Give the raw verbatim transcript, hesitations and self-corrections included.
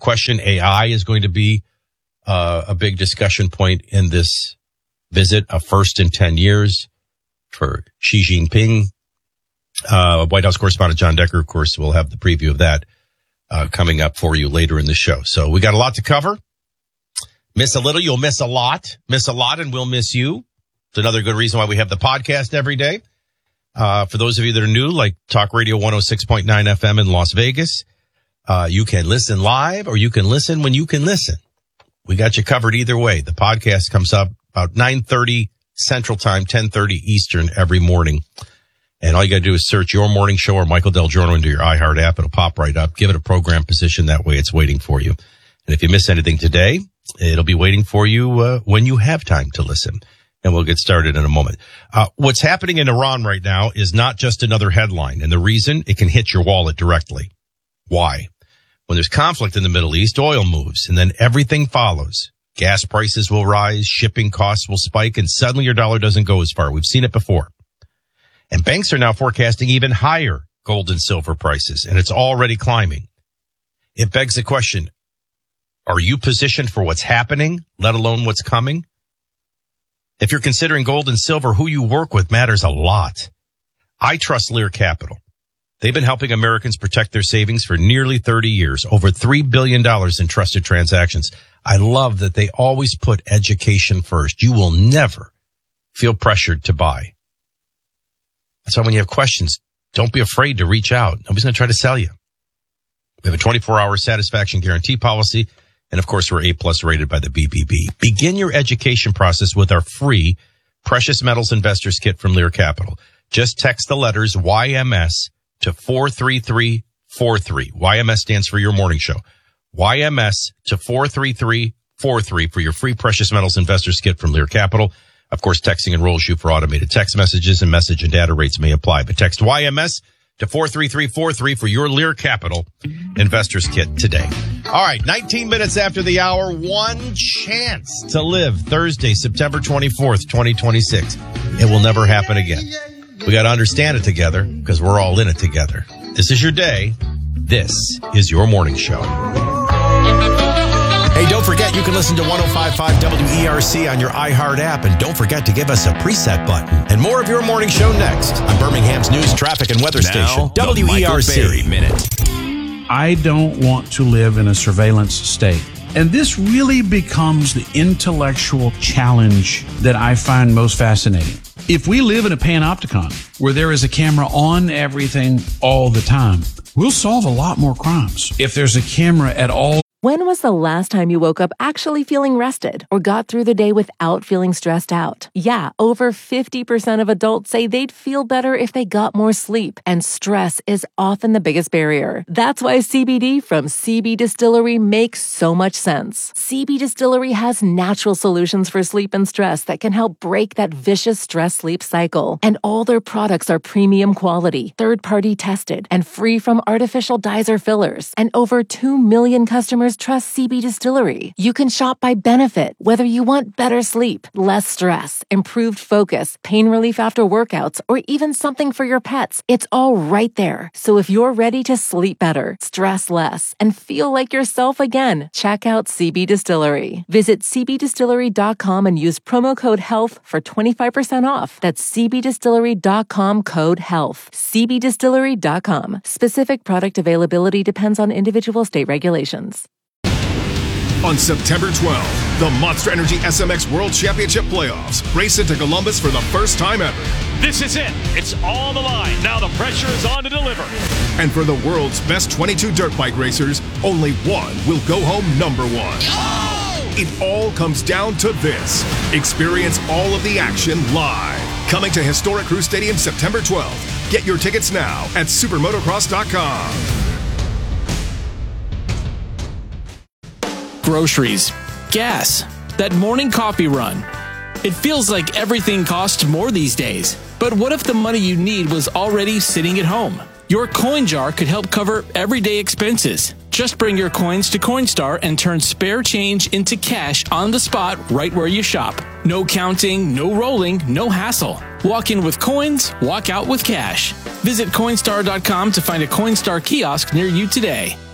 question. A I is going to be uh, a big discussion point in this visit, a first in ten years for Xi Jinping. Uh, White House correspondent John Decker, of course, will have the preview of that uh, coming up for you later in the show. So we got a lot to cover. Miss a little, you'll miss a lot. Miss a lot, and we'll miss you. It's another good reason why we have the podcast every day. Uh, for those of you that are new, like Talk Radio one oh six point nine F M in Las Vegas, uh, you can listen live or you can listen when you can listen. We got you covered either way. The podcast comes up about nine thirty Central Time, ten thirty Eastern every morning. And all you got to do is search Your Morning Show or Michael Del Giorno into your iHeart app. It'll pop right up. Give it a program position. That way it's waiting for you. And if you miss anything today, it'll be waiting for you uh, when you have time to listen. And we'll get started in a moment. Uh, what's happening in Iran right now is not just another headline. And the reason, it can hit your wallet directly. Why? When there's conflict in the Middle East, oil moves and then everything follows. Gas prices will rise, shipping costs will spike, and suddenly your dollar doesn't go as far. We've seen it before. And banks are now forecasting even higher gold and silver prices, and it's already climbing. It begs the question, are you positioned for what's happening, let alone what's coming? If you're considering gold and silver, who you work with matters a lot. I trust Lear Capital. They've been helping Americans protect their savings for nearly thirty years, over three billion dollars in trusted transactions. I love that they always put education first. You will never feel pressured to buy. That's why when you have questions, don't be afraid to reach out. Nobody's going to try to sell you. We have a twenty-four hour satisfaction guarantee policy. And of course, we're A plus rated by the B B B. Begin your education process with our free Precious Metals Investors Kit from Lear Capital. Just text the letters Y M S to four three three four three. Y M S stands for Your Morning Show. Y M S to four three three four three for your free Precious Metals Investors Kit from Lear Capital. Of course, texting enrolls you for automated text messages, and message and data rates may apply. But text Y M S to four three three four three for your Lear Capital Investors Kit today. All right, nineteen minutes after the hour, one chance to live Thursday, September twenty-fourth, twenty twenty-six. It will never happen again. We got to understand it together because we're all in it together. This is your day. This is Your Morning Show. Hey, don't forget you can listen to one oh five point five W E R C on your iHeart app, and don't forget to give us a preset button. And more of Your Morning Show next on Birmingham's news, traffic, and weather now, station, W E R C. The Michael Berry Minute. I don't want to live in a surveillance state. And this really becomes the intellectual challenge that I find most fascinating. If we live in a panopticon where there is a camera on everything all the time, we'll solve a lot more crimes. If there's a camera at all. When was the last time you woke up actually feeling rested or got through the day without feeling stressed out? Yeah, over fifty percent of adults say they'd feel better if they got more sleep, and stress is often the biggest barrier. That's why C B D from C B Distillery makes so much sense. C B Distillery has natural solutions for sleep and stress that can help break that vicious stress-sleep cycle. And all their products are premium quality, third-party tested, and free from artificial dyes or fillers. And over two million customers trust C B Distillery. You can shop by benefit, whether you want better sleep, less stress, improved focus, pain relief after workouts, or even something for your pets. It's all right there. So if you're ready to sleep better, stress less, and feel like yourself again, check out C B Distillery. Visit C B distillery dot com and use promo code HEALTH for twenty-five percent off. That's C B distillery dot com code HEALTH. C B distillery dot com. Specific product availability depends on individual state regulations. On September twelfth, the Monster Energy S M X World Championship Playoffs race into Columbus for the first time ever. This is it. It's on the line. Now the pressure is on to deliver. And for the world's best twenty-two dirt bike racers, only one will go home number one. Oh! It all comes down to this. Experience all of the action live. Coming to Historic Crew Stadium September twelfth. Get your tickets now at supermotocross dot com. Groceries, gas, that morning coffee run. It feels like everything costs more these days. But what if the money you need was already sitting at home? Your coin jar could help cover everyday expenses. Just bring your coins to Coinstar and turn spare change into cash on the spot right where you shop. No counting, no rolling, no hassle. Walk in with coins, walk out with cash. Visit Coinstar dot com to find a Coinstar kiosk near you today.